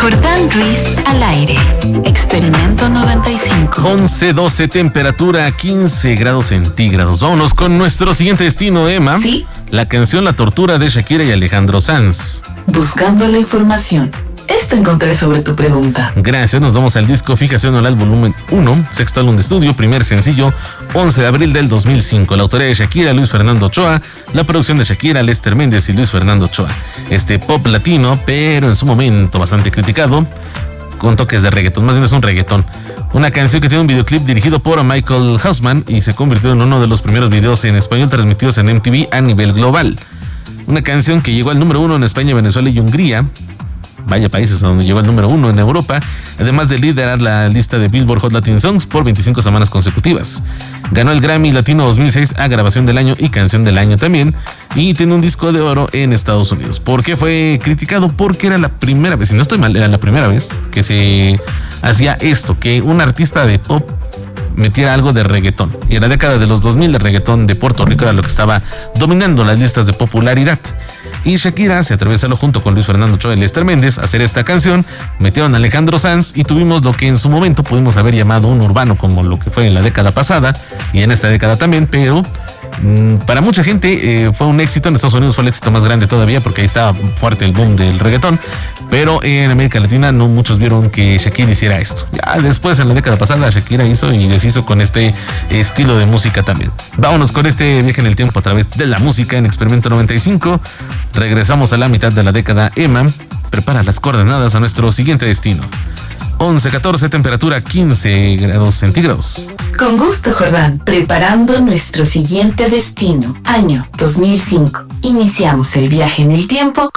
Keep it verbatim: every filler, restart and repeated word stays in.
Jordán Ruiz al aire. Experimento noventa y cinco. once, doce, temperatura quince grados centígrados. Vámonos con nuestro siguiente destino, Emma. Sí. La canción La Tortura de Shakira y Alejandro Sanz. Buscando la información. Esto encontré sobre tu pregunta. Gracias, nos vamos al disco Fijación Oral volumen uno, sexto álbum de estudio, primer sencillo, once de abril del dos mil cinco. La autoría de Shakira, Luis Fernando Ochoa, la producción de Shakira, Lester Méndez y Luis Fernando Ochoa. Este pop latino, pero en su momento bastante criticado, con toques de reggaetón, más bien es un reggaetón. Una canción que tiene un videoclip dirigido por Michael Hausman y se convirtió en uno de los primeros videos en español transmitidos en M T V a nivel global. Una canción que llegó al número uno en España, Venezuela y Hungría. Vaya países donde llegó el número uno en Europa, además de liderar la lista de Billboard Hot Latin Songs por veinticinco semanas consecutivas. Ganó el Grammy Latino dos mil seis a Grabación del Año y Canción del Año también, y tiene un disco de oro en Estados Unidos. ¿Por qué fue criticado? Porque era la primera vez, si no estoy mal, era la primera vez que se hacía esto, que un artista de pop metiera algo de reggaetón. Y en la década de los dos mil el reggaetón de Puerto Rico era lo que estaba dominando las listas de popularidad. Y Shakira se atrevió a hacerlo junto con Luis Fernando Ochoa y Lester Méndez a hacer esta canción. Metieron a Alejandro Sanz y tuvimos lo que en su momento pudimos haber llamado un urbano, como lo que fue en la década pasada y en esta década también, pero mmm, para mucha gente eh, fue un éxito. En Estados Unidos fue el éxito más grande todavía porque ahí estaba fuerte el boom del reggaetón, pero en América Latina no muchos vieron que Shakira hiciera esto. Ya después, en la década pasada, Shakira hizo y deshizo con este estilo de música también. Vámonos con este viaje en el tiempo a través de la música en Experimento noventa y cinco. Regresamos a la mitad de la década. Emma, prepara las coordenadas a nuestro siguiente destino. once, catorce, temperatura quince grados centígrados. Con gusto, Jordán. Preparando nuestro siguiente destino. Año dos mil cinco. Iniciamos el viaje en el tiempo